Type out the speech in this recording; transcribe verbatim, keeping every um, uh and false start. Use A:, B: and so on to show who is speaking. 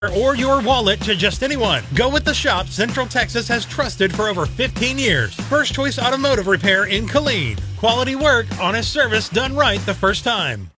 A: or your wallet to just anyone. Go with the shop Central Texas has trusted for over fifteen years. First Choice Automotive Repair in Killeen. Quality work, honest service done right the first time.